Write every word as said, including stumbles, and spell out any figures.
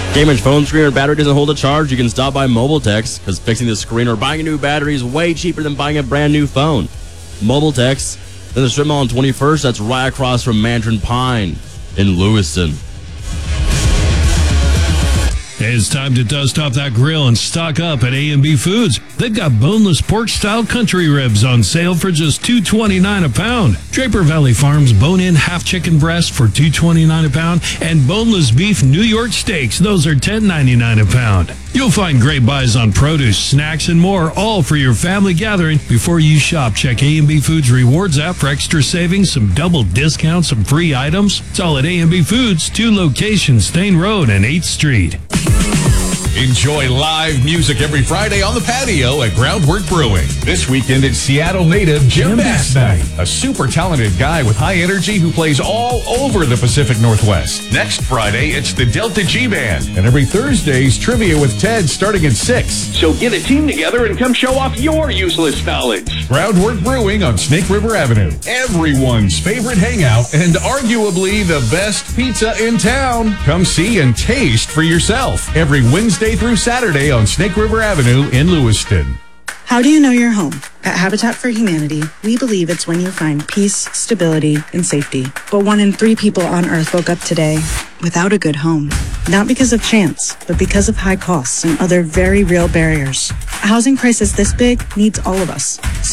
Damaged phone screen or battery doesn't hold a charge? You can stop by Mobiletex, because fixing the screen or buying a new battery is way cheaper than buying a brand new phone. Mobiletex, then the strip mall on twenty-first, that's right across from Mandarin Pine in Lewiston. It's time to dust off that grill and stock up at A and B Foods. They've got boneless pork-style country ribs on sale for just two twenty-nine a pound. Draper Valley Farms bone-in half-chicken breast for two twenty-nine a pound. And boneless beef New York steaks, those are ten ninety-nine a pound. You'll find great buys on produce, snacks, and more, all for your family gathering. Before you shop, check A and B Foods Rewards app for extra savings, some double discounts, some free items. It's all at A and B Foods, two locations, Stain Road and eighth Street. Enjoy live music every Friday on the patio at Groundwork Brewing. This weekend, it's Seattle native Jim Bass Night, a super talented guy with high energy who plays all over the Pacific Northwest. Next Friday, it's the Delta G Band. And every Thursday's Trivia with Ted starting at six. So get a team together and come show off your useless knowledge. Groundwork Brewing on Snake River Avenue. Everyone's favorite hangout and arguably the best pizza in town. Come see and taste for yourself every Wednesday through Saturday on Snake River Avenue in Lewiston. How do you know you're home? At Habitat for Humanity, we believe it's when you find peace, stability, and safety. But one in three people on Earth woke up today without a good home. Not because of chance, but because of high costs and other very real barriers. A housing crisis this big needs all of us.